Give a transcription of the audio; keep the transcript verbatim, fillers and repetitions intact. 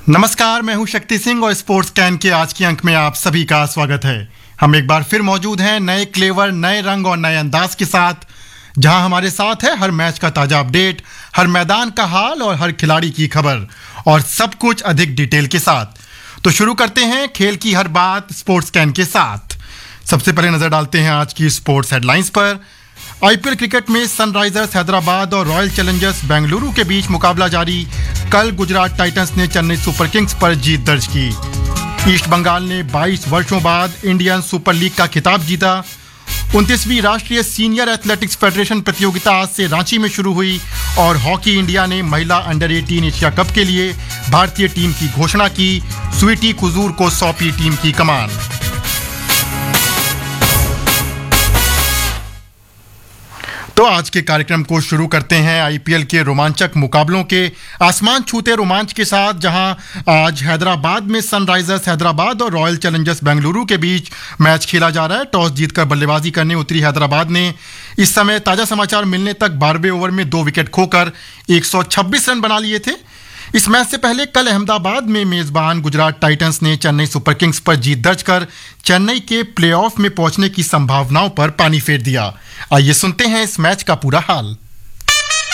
नमस्कार, मैं हूं शक्ति सिंह और स्पोर्ट्स कैन के आज के अंक में आप सभी का स्वागत है। हम एक बार फिर मौजूद हैं नए क्लेवर, नए रंग और नए अंदाज के साथ, जहां हमारे साथ है हर मैच का ताजा अपडेट, हर मैदान का हाल और हर खिलाड़ी की खबर, और सब कुछ अधिक डिटेल के साथ। तो शुरू करते हैं खेल की हर बात स्पोर्ट्स कैन के साथ। सबसे पहले नजर डालते हैं आज की स्पोर्ट्स हेडलाइंस पर। आईपीएल क्रिकेट में सनराइजर्स हैदराबाद और रॉयल चैलेंजर्स बेंगलुरु के बीच मुकाबला जारी। कल गुजरात टाइटंस ने चेन्नई सुपर किंग्स पर जीत दर्ज की। ईस्ट बंगाल ने बाईस वर्षों बाद इंडियन सुपर लीग का खिताब जीता। उनतीसवीं राष्ट्रीय सीनियर एथलेटिक्स फेडरेशन प्रतियोगिता आज से रांची में शुरू हुई और हॉकी इंडिया ने महिला अंडर अठारह एशिया कप के लिए भारतीय टीम की घोषणा की। स्वीटी कुजूर को सौंपी टीम की कमान। तो आज के कार्यक्रम को शुरू करते हैं आईपीएल के रोमांचक मुकाबलों के आसमान छूते रोमांच के साथ, जहां आज हैदराबाद में सनराइजर्स हैदराबाद और रॉयल चैलेंजर्स बेंगलुरु के बीच मैच खेला जा रहा है। टॉस जीतकर बल्लेबाजी करने उतरी हैदराबाद ने इस समय ताजा समाचार मिलने तक बारहवें ओवर में दो विकेट खोकर एक सौ छब्बीस रन बना लिए थे। इस मैच से पहले कल अहमदाबाद में मेजबान गुजरात टाइटंस ने चेन्नई सुपर किंग्स पर जीत दर्ज कर चेन्नई के प्लेऑफ में पहुंचने की संभावनाओं पर पानी फेर दिया। आइए सुनते हैं इस मैच का पूरा हाल।